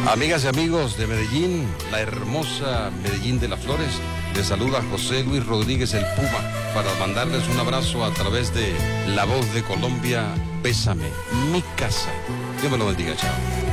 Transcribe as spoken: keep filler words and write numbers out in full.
Amigas y amigos de Medellín, la hermosa Medellín de las Flores, les saluda José Luis Rodríguez el Puma para mandarles un abrazo a través de La Voz de Colombia. Bésame, mi casa. Dios me lo bendiga, chao.